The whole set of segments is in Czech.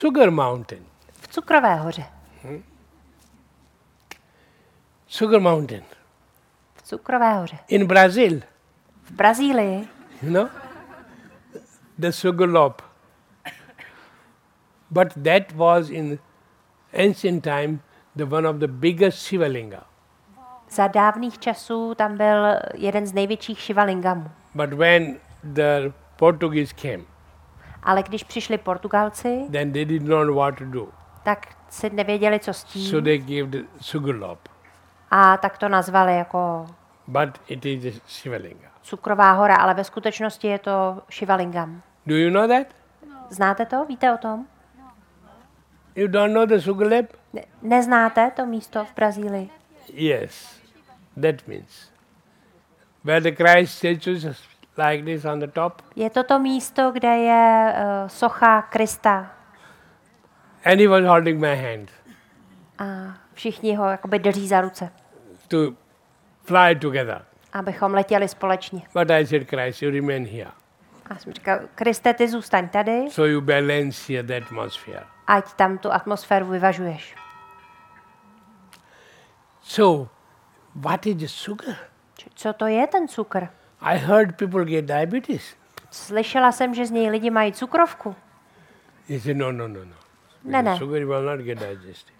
Sugar Mountain. V Cukrové hoře. Sugar Mountain. V Cukrové hoře. In Brazil, V Brazílii. you know, the sugar loaf. But that was in ancient time one of the biggest Shivalinga. Za dávných časů tam byl jeden z největších Šivalingamů. But when the Portuguese came, Ale když přišli Portugalci, then they did not know what to do. tak si nevěděli, co s tím. So they gave the sugar loaf. A tak to nazvali jako But it is a Shivalinga. Cukrová hora, ale ve skutečnosti je to Šivalingam. Do you know that? Znáte to? Víte o tom? You don't know the sugar loaf? Neznáte to místo v Brazílii? Yes, that means where the Christ statue is like this on the top, Je to místo, kde je socha Krista and he was holding my hand a všichni ho jakoby drží za ruce, to fly together. abychom letěli společně. But I said, Christ, you remain here. A jsem říkal, Kriste, ty zůstaň tady, So you balance here the atmosphere. ať tam tu atmosféru vyvažuješ. So, what is the sugar? Co to je ten cukr? I heard people get diabetes. Slyšela jsem, že z něj lidi mají cukrovku. He said, no. Ne, Because ne. sugar will not get digested.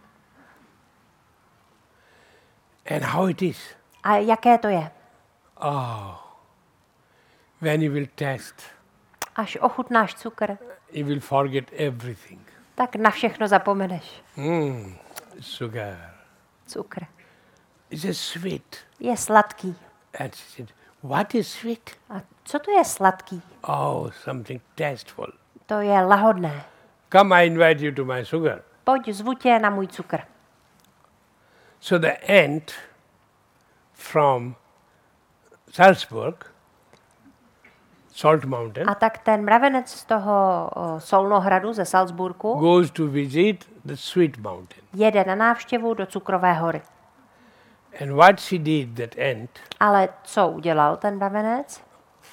And how it is? A jaké to je? Oh, when you will test, Až ochutnáš cukr, you will forget everything. tak na všechno zapomeneš. Sugar. Cukr It's a sweet. je sladký. And she said, what is sweet? A co to je sladký? Oh, something tasteful. To je lahodné. Come, I invite you to my sugar. Pojď, zvu tě na můj cukr. So the ant from Salzburg, Salt Mountain, A tak ten mravenec z toho Solnohradu ze Salzburgu goes to visit the Sweet Mountain. jede na návštěvu do Cukrové hory. And what she did, that ant, Ale co udělal ten mravenec?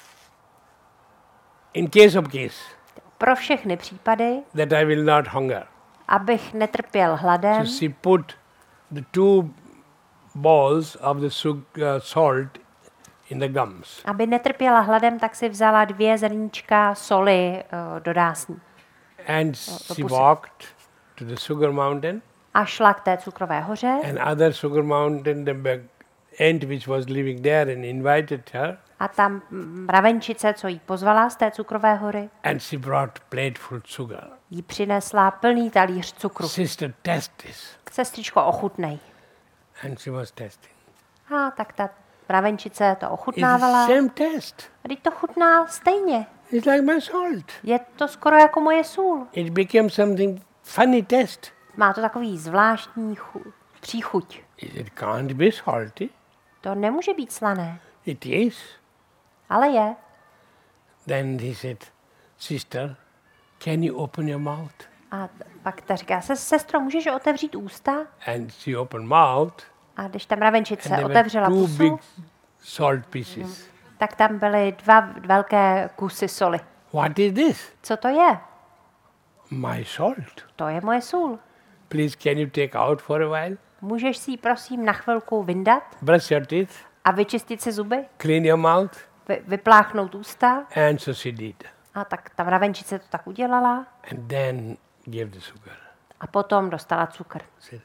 in case of case, Pro všechny případy, that I will not hunger. abych netrpěl hladem, So she put the two balls of the salt in the gums. aby netrpěla hladem, tak si vzala 2 zrníčka soli do dásní. And to she pusy. walked to the sugar mountain, A šla k té Cukrové hoře and other sugar mountain, the ant which was living there and invited her, a tam mravenčice, co jí pozvala z té Cukrové hory, and she brought plateful sugar. jí přinesla plný talíř cukru. Sister, test this. Sestřičko, ochutnej. And she was testing. A tak ta mravenčice to It's the ochutnávala. same test. A teď to chutná stejně. It's like my salt. Je to skoro jako moje sůl. It became something funny taste. Má to takový zvláštní příchuť. It can't be salty. To nemůže být slané, It is. ale je. Then he said, sister, can you open your mouth? A pak ta říká, sestro, můžeš otevřít ústa? And she opened mouth, A když ta mravenčice and there were otevřela two big pusu, salt pieces. tak tam byly 2 velké kusy soli. What is this? Co to je? My salt. To je moje sůl. Please, can you take out for a while? Můžeš si ji prosím na chvilku vyndat Brush your teeth, a vyčistit si zuby? clean your mouth. Vypláchnout ústa? And so she did. A tak ta mravenčice to tak udělala And then gave the sugar. a potom dostala cukr. Said,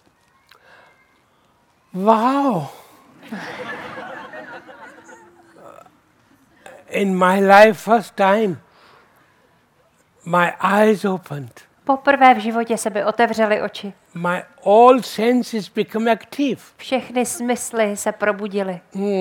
wow. In my life, first time, my eyes opened. Poprvé v životě se by otevřely oči. My all senses become active. Všechny smysly se probudily.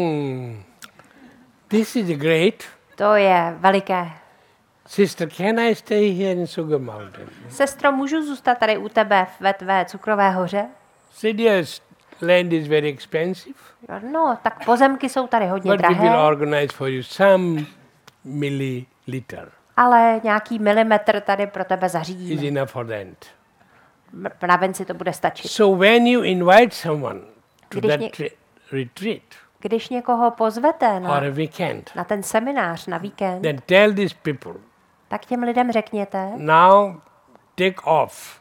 This is great. To je veliké. Sister, can I stay here in Sugar Mountain? Sestro, můžu zůstat tady u tebe ve tvé Cukrové hoře? Said, yes, land is very expensive, No, tak pozemky jsou tady hodně but we will drahé, organize for you some milliliter. ale nějaký milimetr tady pro tebe Is zařídíme. enough for the ant. Mravenci to bude stačit. So when you invite someone to Když that ně- retreat Když někoho pozvete or a weekend, na ten seminář, na víkend, then tell these people, tak těm lidem řekněte, now take off